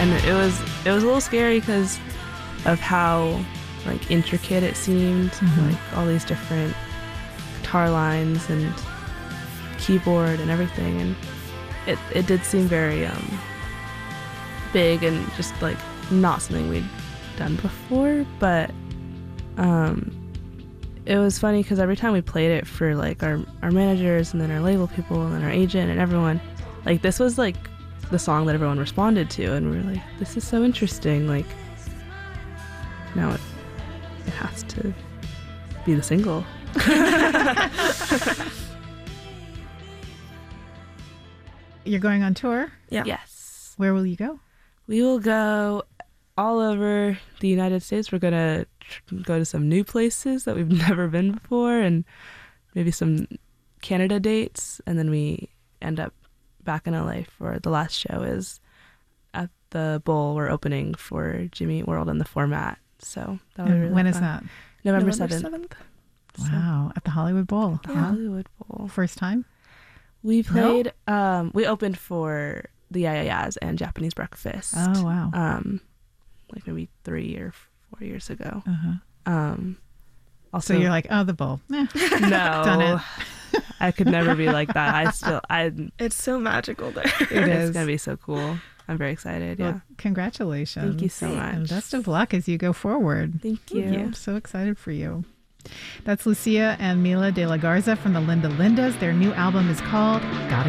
and it was a little scary because of how like intricate it seemed, like all these different guitar lines and keyboard and everything, and it did seem very big and just like not something we'd done before, but it was funny because every time we played it for like our managers and then our label people and then our agent and everyone, like this was like the song that everyone responded to, and we were like, this is so interesting, like now it has to be the single. You're going on tour? Yeah. Yes. Where will you go? We will go all over the United States. We're going to go to some new places that we've never been before, and maybe some Canada dates, and then we end up back in LA for the last show is at the Bowl. We're opening for Jimmy Eat World and the Format. So that'll be really when fun. is that? November 7th. Wow, at the Hollywood Bowl. The Hollywood Bowl. First time? We played, we opened for the Yeah and Japanese Breakfast. Oh, wow. Like maybe 3 or 4 years ago. So Also, you're like, oh, the Bowl. Eh, no, done it. I could never be like that. It's so magical there. It's going to be so cool. I'm very excited. Yeah. Well, congratulations. Thank you so much. And best of luck as you go forward. Thank you. I'm so excited for you. That's Lucia and Mila de la Garza from the Linda Lindas. Their new album is called Gotta